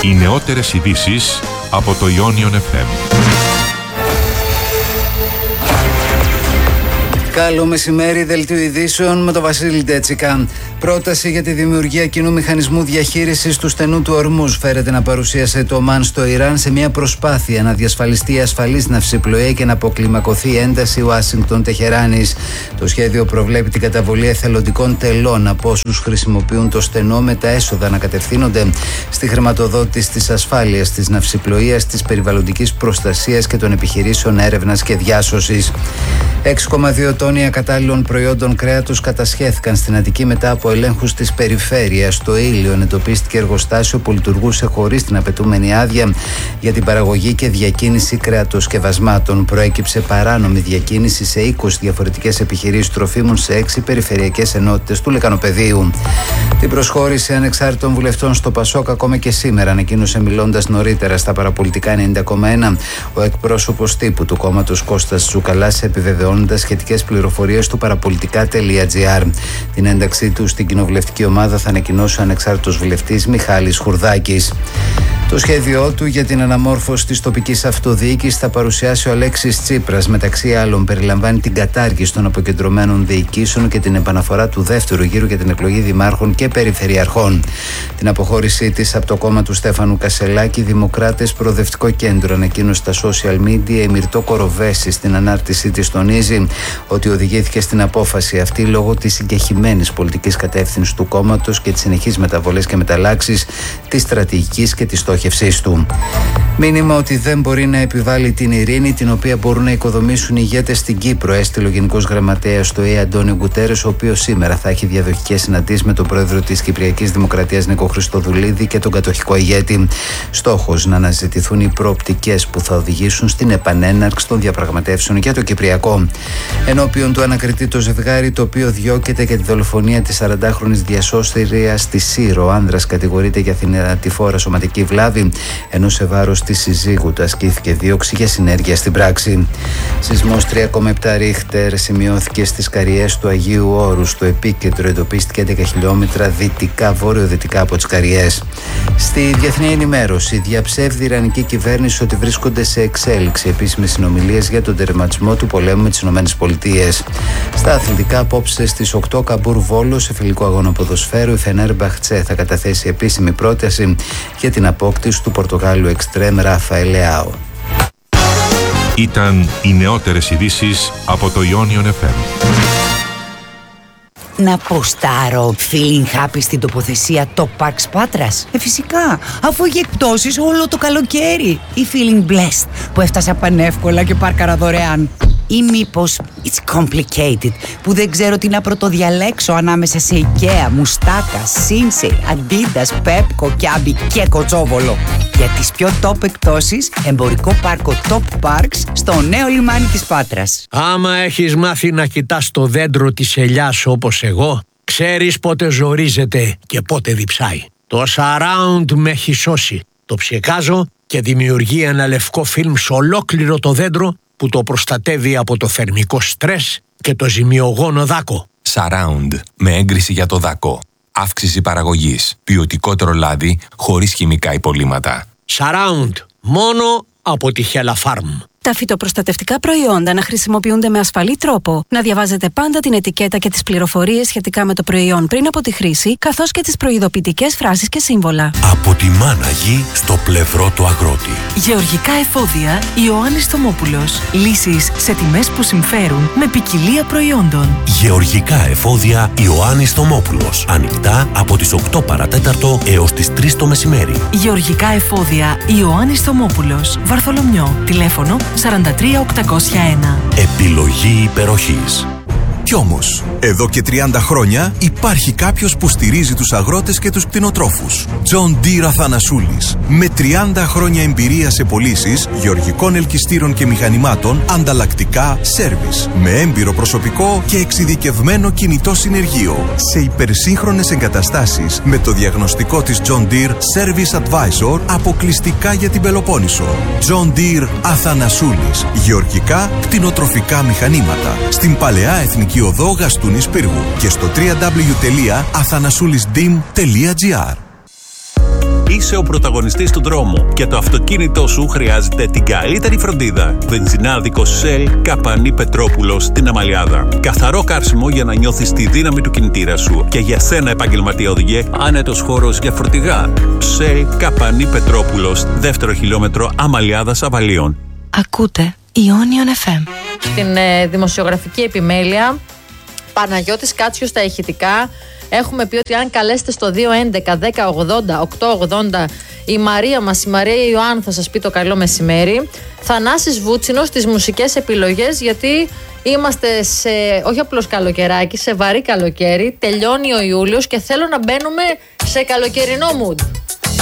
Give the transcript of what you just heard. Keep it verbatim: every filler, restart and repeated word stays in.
Οι νεότερες ειδήσεις από το Ionion εφ εμ. Καλό μεσημέρι, δελτίο ειδήσεων με τον Βασίλη Ντέτσικα. Πρόταση για τη δημιουργία κοινού μηχανισμού διαχείρισης του στενού του Ορμούζ φέρεται να παρουσίασε το Ομάν στο Ιράν σε μια προσπάθεια να διασφαλιστεί η ασφαλής ναυσιπλοεία και να αποκλιμακωθεί η ένταση Ουάσιγκτον-Τεχεράνης. Το σχέδιο προβλέπει την καταβολή εθελοντικών τελών από όσους χρησιμοποιούν το στενό, με τα έσοδα να κατευθύνονται στη χρηματοδότηση της ασφάλειας, της ναυσιπλοείας, της περιβαλλοντικής προστασίας και των επιχειρήσεων έρευνας και διάσωσης. έξι κόμμα δύο τόνοι ακατάλληλων προϊόντων κρέατος κατασχέθηκαν στην Αττική μετά από ελέγχους της περιφέρειας. Στο Ήλιον εντοπίστηκε εργοστάσιο που λειτουργούσε χωρίς την απαιτούμενη άδεια για την παραγωγή και διακίνηση κρεατοσκευασμάτων. Προέκυψε παράνομη διακίνηση σε είκοσι διαφορετικές επιχειρήσεις τροφίμων σε έξι περιφερειακές ενότητες του Λεκανοπεδίου. Την προσχώρηση ανεξάρτητων βουλευτών στο Πασόκ ακόμα και σήμερα ανακοίνωσε, μιλώντας νωρίτερα στα παραπολιτικά ενενήντα κόμμα ένα, ο εκπρόσωπος τύπου του κόμματος Κώστας Τσουκαλάς, επιβεβαιώνοντας σχετικές πληροφορίες του παραπολιτικά.gr. Την ένταξή του στην κοινοβουλευτική ομάδα θα ανακοινώσει ο ανεξάρτητος βουλευτής Μιχάλης Χουρδάκης. Το σχέδιό του για την αναμόρφωση της τοπικής αυτοδιοίκησης θα παρουσιάσει ο Αλέξης Τσίπρας. Μεταξύ άλλων, περιλαμβάνει την κατάργηση των αποκεντρωμένων διοικήσεων και την επαναφορά του δεύτερου γύρου για την εκλογή δημάρχων και περιφερειαρχών. Την αποχώρησή της από το κόμμα του Στέφανου Κασελάκη, Δημοκράτες Προοδευτικό Κέντρο ανακοίνωσε στα social media. Η Μυρτώ Κοροβέση στην ανάρτησή της τονίζει ότι οδηγήθηκε στην απόφαση αυτή λόγω της συγκεχημένης πολιτικής κατεύθυνσης του κόμματος και τις συνεχείς μεταβολές και μεταλλάξεις της στρατηγικής και της στόχευσής του. Μήνυμα ότι δεν μπορεί να επιβάλλει την ειρήνη την οποία μπορούν να οικοδομήσουν οι ηγέτες στην Κύπρο, έστειλε ο Γενικός Γραμματέας του ΟΗΕ Αντώνιο Γκουτέρες, ο οποίος σήμερα θα έχει διαδοχικές συναντήσεις με τον πρόεδρο της Κυπριακής Δημοκρατίας Νίκο Χριστοδουλίδη και τον κατοχικό ηγέτη. Στόχος να αναζητηθούν οι προοπτικές που θα οδηγήσουν στην επανέναρξη των διαπραγματεύσεων για το Κυπριακό. Ενώπιον του ανακριτεί το ζευγάρι, το οποίο διώκεται για τη δολοφονία της σαραντάχρονης διασώστριας στη Σύρο. Ο άνδρας κατηγορείται για θανατηφόρα σωματική βλάβη, ενώ σε βάρος της συζύγου του ασκήθηκε δίωξη για συνέργεια στην πράξη. Σεισμός τρία κόμμα επτά ρίχτερ σημειώθηκε στις Καριές του Αγίου Όρου. Στο επίκεντρο εντοπίστηκε έντεκα χιλιόμετρα δυτικά βορειοδυτικά από τις Καριές. Στη διεθνή ενημέρωση, διαψεύδει η Ιρανική κυβέρνηση ότι βρίσκονται σε εξέλιξη επίσημες συνομιλίες για τον τερματισμό του πολέμου με τις ΗΠΑ. Στα αθλητικά, απόψε στις οκτώ Καμπούρ Βόλο, σε φιλικό αγώνα ποδοσφαίρου, η Φενέρμπαχτσε θα καταθέσει επίσημη πρόταση για την απόκτηση του Πορτογάλου εξτρέμ Ραφαέλ Λεάο. Ήταν οι νεότερες ειδήσεις από το Ionion εφ εμ. Να ποστάρω feeling happy στην τοποθεσία Top Parks Πάτρας? Ε, φυσικά, αφού έχει εκπτώσεις όλο το καλοκαίρι. Ή feeling blessed που έφτασα πανεύκολα και πάρκαρα δωρεάν? Ή μήπως it's complicated που δεν ξέρω τι να πρωτοδιαλέξω ανάμεσα σε IKEA, Μουστάκα, Sinsei, Adidas, Pepco, Kiabi και Κοτσόβολο? Για τις πιο top εκπτώσεις, εμπορικό πάρκο Top Parks στο νέο λιμάνι της Πάτρας. Άμα έχεις μάθει να κοιτάς το δέντρο της ελιάς όπως εγώ, ξέρεις πότε ζορίζεται και πότε διψάει. Το surround με έχει σώσει. Το ψεκάζω και δημιουργεί ένα λευκό φιλμ σε ολόκληρο το δέντρο που το προστατεύει από το θερμικό στρες και το ζημιογόνο δάκο. Surround με έγκριση για το δάκο. Αύξηση παραγωγής. Ποιοτικότερο λάδι χωρίς χημικά υπολείμματα. Surround μόνο από τη Hella Farm. Τα φυτοπροστατευτικά προϊόντα να χρησιμοποιούνται με ασφαλή τρόπο. Να διαβάζετε πάντα την ετικέτα και τις πληροφορίες σχετικά με το προϊόν πριν από τη χρήση, καθώς και τις προειδοποιητικές φράσεις και σύμβολα. Από τη μάνα γη στο πλευρό του αγρότη. Γεωργικά εφόδια Ιωάννης Θωμόπουλος. Λύσεις σε τιμές που συμφέρουν με ποικιλία προϊόντων. Γεωργικά εφόδια Ιωάννης Θωμόπουλος. Ανοιχτά από τις οκτώ παρατέταρτο έως τις τρεις το μεσημέρι. Γεωργικά εφόδια Ιωάννης Θωμόπουλος. Βαρθολομιό. Τηλέφωνο σαράντα τρία οκτακόσια ένα. Επιλογή υπεροχής. Κι όμως, εδώ και τριάντα χρόνια υπάρχει κάποιος που στηρίζει τους αγρότες και τους κτηνοτρόφους. John Deere Αθανασούλης. Με τριάντα χρόνια εμπειρία σε πωλήσεις γεωργικών ελκυστήρων και μηχανημάτων, ανταλλακτικά, σέρβις. Με έμπειρο προσωπικό και εξειδικευμένο κινητό συνεργείο. Σε υπερσύγχρονες εγκαταστάσεις με το διαγνωστικό της John Deere Service Advisor αποκλειστικά για την Πελοπόννησο. John Deere Αθανασούλης. Γεωργικά, κτηνοτροφικά μηχανήματα. Στην Παλαιά Εθνική Οδό Γαστούνης Πύργου και στο double-u double-u double-u τελεία αθανασούλης ντι ι εμ τελεία τζι άρ. είσαι ο πρωταγωνιστής του δρόμου και το αυτοκίνητό σου χρειάζεται την καλύτερη φροντίδα. Βενζινάδικος Shell Καπανή Πετρόπουλος στην Αμαλιάδα. Καθαρό κάρσιμο για να νιώθεις τη δύναμη του κινητήρα σου. Και για σένα, επαγγελματία οδηγέ, άνετος χώρος για φορτηγά. Shell Καπανή Πετρόπουλος, δεύτερο χιλιόμετρο Αμαλιάδας Αβαλίων. Ακούτε Ionion εφ εμ. Στην ε, δημοσιογραφική επιμέλεια, Παναγιώτης Κάτσιος στα ηχητικά. Έχουμε πει ότι αν καλέσετε στο δύο έντεκα δέκα ογδόντα οκτώ ογδόντα, η Μαρία μας, η Μαρία Ιωάννου, θα σας πει το καλό μεσημέρι. Θανάσης Βούτσινος στις μουσικές επιλογές, γιατί είμαστε σε, όχι απλώς καλοκαιράκι, σε βαρύ καλοκαίρι. Τελειώνει ο Ιούλιος και θέλω να μπαίνουμε σε καλοκαιρινό mood.